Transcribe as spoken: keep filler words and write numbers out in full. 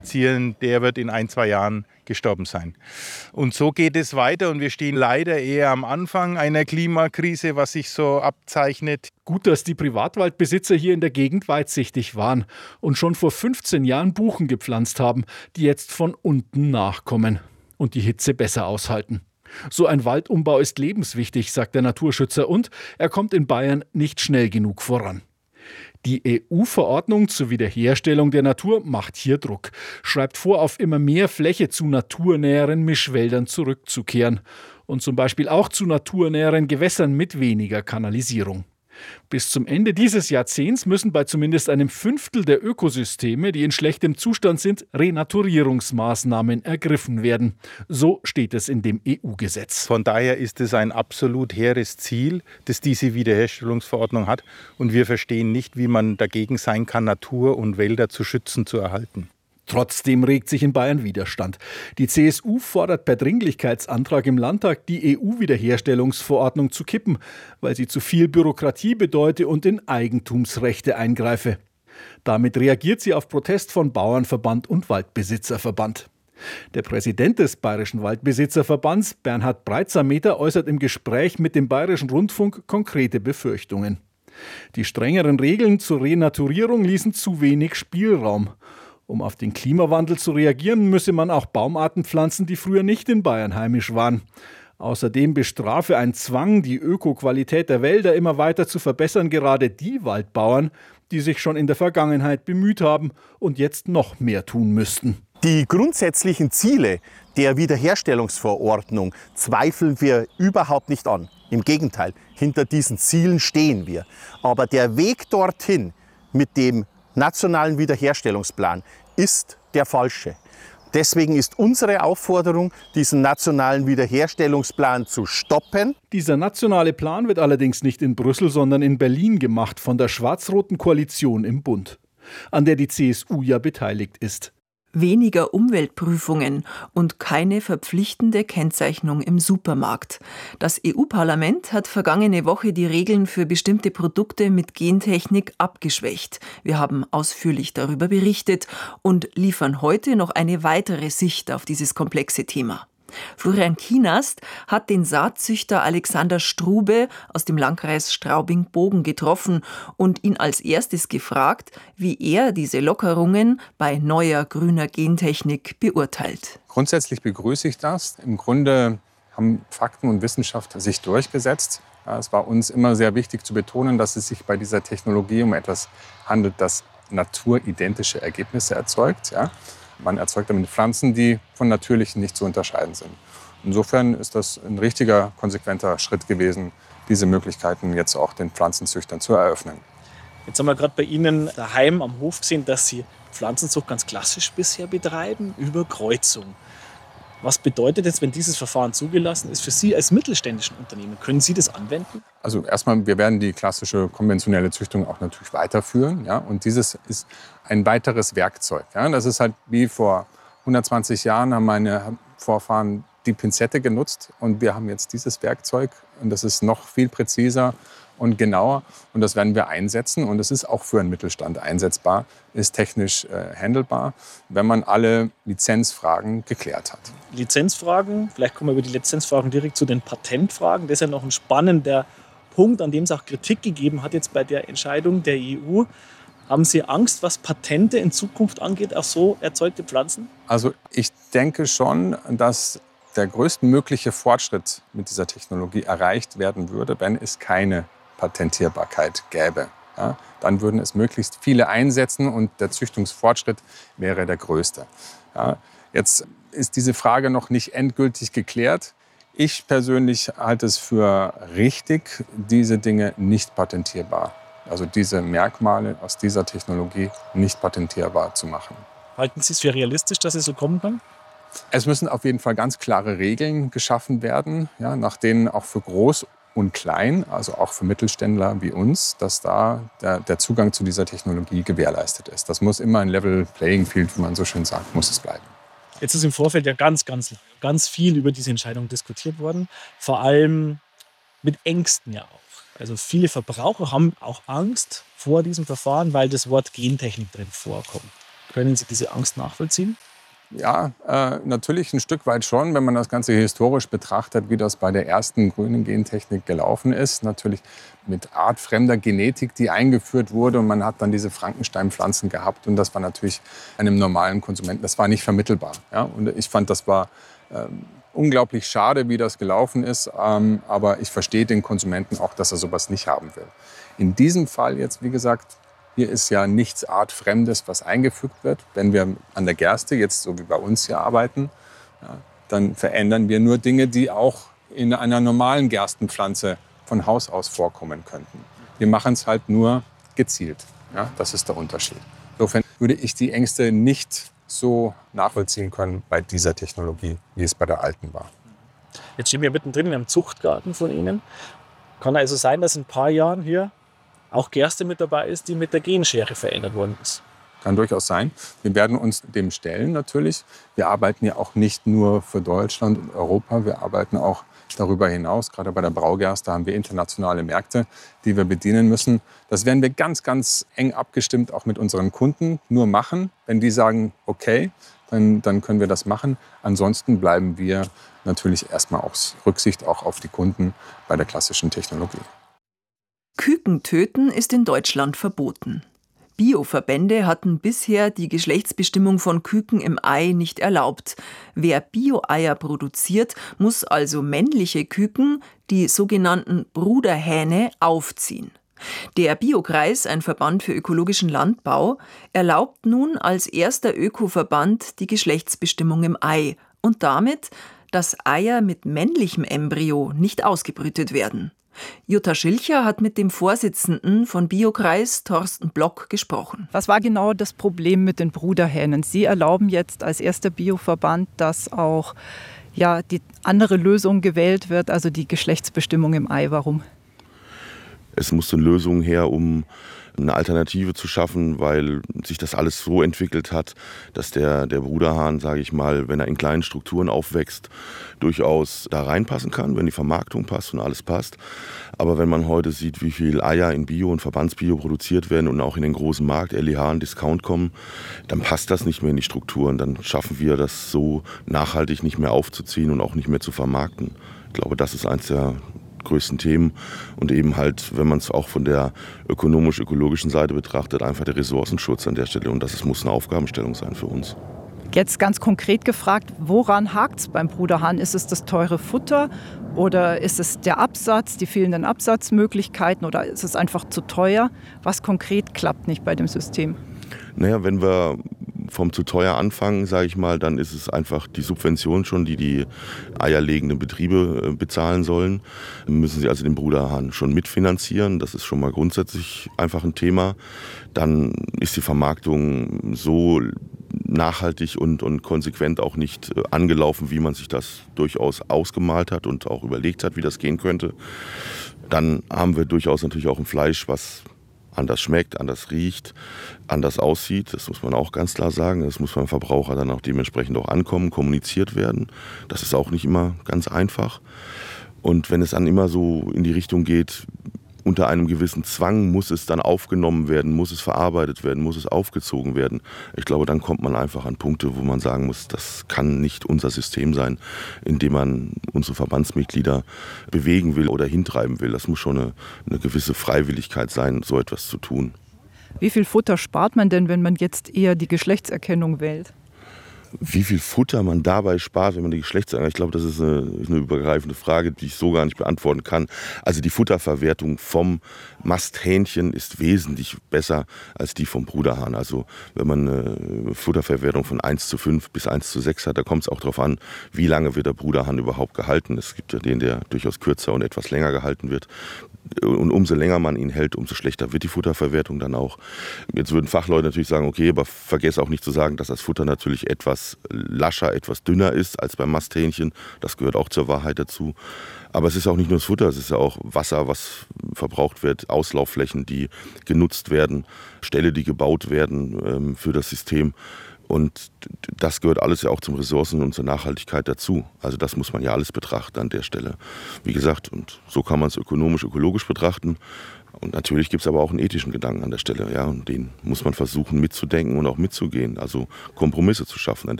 Der wird in ein, zwei Jahren gestorben sein. Und so geht es weiter und wir stehen leider eher am Anfang einer Klimakrise, was sich so abzeichnet. Gut, dass die Privatwaldbesitzer hier in der Gegend weitsichtig waren und schon vor fünfzehn Jahren Buchen gepflanzt haben, die jetzt von unten nachkommen und die Hitze besser aushalten. So ein Waldumbau ist lebenswichtig, sagt der Naturschützer, und er kommt in Bayern nicht schnell genug voran. Die E U-Verordnung zur Wiederherstellung der Natur macht hier Druck, schreibt vor, auf immer mehr Fläche zu naturnäheren Mischwäldern zurückzukehren und zum Beispiel auch zu naturnäheren Gewässern mit weniger Kanalisierung. Bis zum Ende dieses Jahrzehnts müssen bei zumindest einem Fünftel der Ökosysteme, die in schlechtem Zustand sind, Renaturierungsmaßnahmen ergriffen werden. So steht es in dem E U-Gesetz. Von daher ist es ein absolut hehres Ziel, das diese Wiederherstellungsverordnung hat. Und wir verstehen nicht, wie man dagegen sein kann, Natur und Wälder zu schützen, zu erhalten. Trotzdem regt sich in Bayern Widerstand. Die C S U fordert per Dringlichkeitsantrag im Landtag, die E U-Wiederherstellungsverordnung zu kippen, weil sie zu viel Bürokratie bedeute und in Eigentumsrechte eingreife. Damit reagiert sie auf Protest von Bauernverband und Waldbesitzerverband. Der Präsident des Bayerischen Waldbesitzerverbands, Bernhard Breitsameter, äußert im Gespräch mit dem Bayerischen Rundfunk konkrete Befürchtungen. Die strengeren Regeln zur Renaturierung ließen zu wenig Spielraum. Um auf den Klimawandel zu reagieren, müsse man auch Baumarten pflanzen, die früher nicht in Bayern heimisch waren. Außerdem bestrafe ein Zwang, die Ökoqualität der Wälder immer weiter zu verbessern, gerade die Waldbauern, die sich schon in der Vergangenheit bemüht haben und jetzt noch mehr tun müssten. Die grundsätzlichen Ziele der Wiederherstellungsverordnung zweifeln wir überhaupt nicht an. Im Gegenteil, hinter diesen Zielen stehen wir. Aber der Weg dorthin mit dem nationalen Wiederherstellungsplan ist der falsche. Deswegen ist unsere Aufforderung, diesen nationalen Wiederherstellungsplan zu stoppen. Dieser nationale Plan wird allerdings nicht in Brüssel, sondern in Berlin gemacht von der schwarz-roten Koalition im Bund, an der die C S U ja beteiligt ist. Weniger Umweltprüfungen und keine verpflichtende Kennzeichnung im Supermarkt. Das E U-Parlament hat vergangene Woche die Regeln für bestimmte Produkte mit Gentechnik abgeschwächt. Wir haben ausführlich darüber berichtet und liefern heute noch eine weitere Sicht auf dieses komplexe Thema. Florian Kienast hat den Saatzüchter Alexander Strube aus dem Landkreis Straubing-Bogen getroffen und ihn als erstes gefragt, wie er diese Lockerungen bei neuer grüner Gentechnik beurteilt. Grundsätzlich begrüße ich das. Im Grunde haben Fakten und Wissenschaft sich durchgesetzt. Ja, es war uns immer sehr wichtig zu betonen, dass es sich bei dieser Technologie um etwas handelt, das naturidentische Ergebnisse erzeugt. Ja. Man erzeugt damit Pflanzen, die von natürlichen nicht zu unterscheiden sind. Insofern ist das ein richtiger, konsequenter Schritt gewesen, diese Möglichkeiten jetzt auch den Pflanzenzüchtern zu eröffnen. Jetzt haben wir gerade bei Ihnen daheim am Hof gesehen, dass Sie Pflanzenzucht ganz klassisch bisher betreiben, über Kreuzung. Was bedeutet es, wenn dieses Verfahren zugelassen ist für Sie als mittelständischen Unternehmen? Können Sie das anwenden? Also erstmal, wir werden die klassische konventionelle Züchtung auch natürlich weiterführen. Ja? Und dieses ist ein weiteres Werkzeug. Ja? Das ist halt wie vor hundertzwanzig Jahren haben meine Vorfahren die Pinzette genutzt. Und wir haben jetzt dieses Werkzeug und das ist noch viel präziser und genauer. Und das werden wir einsetzen. Und es ist auch für einen Mittelstand einsetzbar, ist technisch äh, handelbar, wenn man alle Lizenzfragen geklärt hat. Lizenzfragen, vielleicht kommen wir über die Lizenzfragen direkt zu den Patentfragen. Das ist ja noch ein spannender Punkt, an dem es auch Kritik gegeben hat jetzt bei der Entscheidung der E U. Haben Sie Angst, was Patente in Zukunft angeht, auf so erzeugte Pflanzen? Also ich denke schon, dass der größtmögliche Fortschritt mit dieser Technologie erreicht werden würde, wenn es keine Patentierbarkeit gäbe. Ja, dann würden es möglichst viele einsetzen und der Züchtungsfortschritt wäre der größte. Ja, jetzt ist diese Frage noch nicht endgültig geklärt. Ich persönlich halte es für richtig, diese Dinge nicht patentierbar, also diese Merkmale aus dieser Technologie nicht patentierbar zu machen. Halten Sie es für realistisch, dass es so kommen kann? Es müssen auf jeden Fall ganz klare Regeln geschaffen werden, ja, nach denen auch für Groß- und Klein, also auch für Mittelständler wie uns, dass da der, der Zugang zu dieser Technologie gewährleistet ist. Das muss immer ein Level Playing Field, wie man so schön sagt, muss es bleiben. Jetzt ist im Vorfeld ja ganz, ganz, ganz viel über diese Entscheidung diskutiert worden. Vor allem mit Ängsten ja auch. Also viele Verbraucher haben auch Angst vor diesem Verfahren, weil das Wort Gentechnik drin vorkommt. Können Sie diese Angst nachvollziehen? Ja, äh, natürlich ein Stück weit schon, wenn man das Ganze historisch betrachtet, wie das bei der ersten grünen Gentechnik gelaufen ist. Natürlich mit artfremder Genetik, die eingeführt wurde, und man hat dann diese Frankenstein-Pflanzen gehabt, und das war natürlich einem normalen Konsumenten, das war nicht vermittelbar. Ja? Und ich fand, das war ähm, unglaublich schade, wie das gelaufen ist, ähm, aber ich verstehe den Konsumenten auch, dass er sowas nicht haben will. In diesem Fall jetzt, wie gesagt, hier ist ja nichts Artfremdes, was eingefügt wird. Wenn wir an der Gerste jetzt so wie bei uns hier arbeiten, ja, dann verändern wir nur Dinge, die auch in einer normalen Gerstenpflanze von Haus aus vorkommen könnten. Wir machen es halt nur gezielt. Ja, das ist der Unterschied. Insofern würde ich die Ängste nicht so nachvollziehen können bei dieser Technologie, wie es bei der alten war. Jetzt stehen wir mittendrin in einem Zuchtgarten von Ihnen. Kann also sein, dass in ein paar Jahren hier auch Gerste mit dabei ist, die mit der Genschere verändert worden ist? Kann durchaus sein. Wir werden uns dem stellen natürlich. Wir arbeiten ja auch nicht nur für Deutschland und Europa, wir arbeiten auch darüber hinaus. Gerade bei der Braugerste haben wir internationale Märkte, die wir bedienen müssen. Das werden wir ganz, ganz eng abgestimmt auch mit unseren Kunden nur machen. Wenn die sagen, okay, dann, dann können wir das machen. Ansonsten bleiben wir natürlich erstmal aus Rücksicht auch auf die Kunden bei der klassischen Technologie. Küken töten ist in Deutschland verboten. Bioverbände hatten bisher die Geschlechtsbestimmung von Küken im Ei nicht erlaubt. Wer Bio-Eier produziert, muss also männliche Küken, die sogenannten Bruderhähne, aufziehen. Der Biokreis, ein Verband für ökologischen Landbau, erlaubt nun als erster Ökoverband die Geschlechtsbestimmung im Ei und damit, dass Eier mit männlichem Embryo nicht ausgebrütet werden. Jutta Schilcher hat mit dem Vorsitzenden von Biokreis, Thorsten Block, gesprochen. Was war genau das Problem mit den Bruderhähnen? Sie erlauben jetzt als erster Bioverband, dass auch ja, die andere Lösung gewählt wird, also die Geschlechtsbestimmung im Ei. Warum? Es mussten Lösungen her, um eine Alternative zu schaffen, weil sich das alles so entwickelt hat, dass der, der Bruderhahn, sage ich mal, wenn er in kleinen Strukturen aufwächst, durchaus da reinpassen kann, wenn die Vermarktung passt und alles passt. Aber wenn man heute sieht, wie viel Eier in Bio und Verbandsbio produziert werden und auch in den großen Markt, L E H und Discount kommen, dann passt das nicht mehr in die Strukturen. Dann schaffen wir das so nachhaltig nicht mehr aufzuziehen und auch nicht mehr zu vermarkten. Ich glaube, das ist eins der größten Themen und eben halt, wenn man es auch von der ökonomisch-ökologischen Seite betrachtet, einfach der Ressourcenschutz an der Stelle, und das muss eine Aufgabenstellung sein für uns. Jetzt ganz konkret gefragt, woran hakt es beim Bruderhahn? Ist es das teure Futter oder ist es der Absatz, die fehlenden Absatzmöglichkeiten oder ist es einfach zu teuer? Was konkret klappt nicht bei dem System? Naja, wenn wir vom zu teuer anfangen, sage ich mal, dann ist es einfach die Subvention schon, die die eierlegenden Betriebe bezahlen sollen. Müssen sie also den Bruderhahn schon mitfinanzieren. Das ist schon mal grundsätzlich einfach ein Thema. Dann ist die Vermarktung so nachhaltig und, und konsequent auch nicht angelaufen, wie man sich das durchaus ausgemalt hat und auch überlegt hat, wie das gehen könnte. Dann haben wir durchaus natürlich auch ein Fleisch, was anders schmeckt, anders riecht, anders aussieht. Das muss man auch ganz klar sagen. Das muss beim Verbraucher dann auch dementsprechend auch ankommen, kommuniziert werden. Das ist auch nicht immer ganz einfach. Und wenn es dann immer so in die Richtung geht, unter einem gewissen Zwang muss es dann aufgenommen werden, muss es verarbeitet werden, muss es aufgezogen werden. Ich glaube, dann kommt man einfach an Punkte, wo man sagen muss, das kann nicht unser System sein, in dem man unsere Verbandsmitglieder bewegen will oder hintreiben will. Das muss schon eine, eine gewisse Freiwilligkeit sein, so etwas zu tun. Wie viel Futter spart man denn, wenn man jetzt eher die Geschlechtserkennung wählt? Wie viel Futter man dabei spart, wenn man die Geschlechtserkennung, ich glaube, das ist eine, eine übergreifende Frage, die ich so gar nicht beantworten kann. Also die Futterverwertung vom Masthähnchen ist wesentlich besser als die vom Bruderhahn. Also wenn man eine Futterverwertung von eins zu fünf bis eins zu sechs hat, da kommt es auch darauf an, wie lange wird der Bruderhahn überhaupt gehalten. Es gibt ja den, der durchaus kürzer und etwas länger gehalten wird. Und umso länger man ihn hält, umso schlechter wird die Futterverwertung dann auch. Jetzt würden Fachleute natürlich sagen, okay, aber vergesse auch nicht zu sagen, dass das Futter natürlich etwas lascher, etwas dünner ist als beim Masthähnchen. Das gehört auch zur Wahrheit dazu. Aber es ist auch nicht nur das Futter, es ist ja auch Wasser, was verbraucht wird, Auslaufflächen, die genutzt werden, Ställe, die gebaut werden ähm, für das System. Und das gehört alles ja auch zum Ressourcen und zur Nachhaltigkeit dazu. Also das muss man ja alles betrachten an der Stelle. Wie gesagt, und so kann man es ökonomisch, ökologisch betrachten. Und natürlich gibt es aber auch einen ethischen Gedanken an der Stelle. Ja, und den muss man versuchen mitzudenken und auch mitzugehen. Also Kompromisse zu schaffen an der